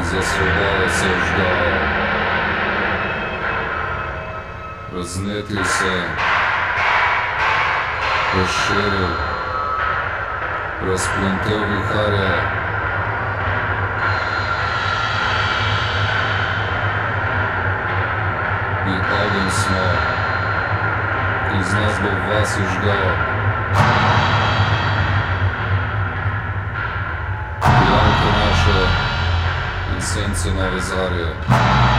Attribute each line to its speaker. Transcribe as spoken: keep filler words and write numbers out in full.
Speaker 1: za sloboda se žgala. Raznetil se, razširil, razplentel viharje. Mi ogenj smo, ki iz nas bo vas žgal. Pijanke naše in sence nove zarje.